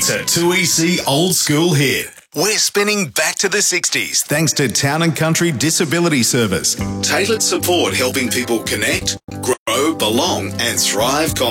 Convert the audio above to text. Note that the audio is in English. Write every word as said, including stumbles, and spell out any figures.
It's a two E C old school hit. We're spinning back to the sixties thanks to Town and Country Disability Service. Tailored support helping people connect, grow, belong and thrive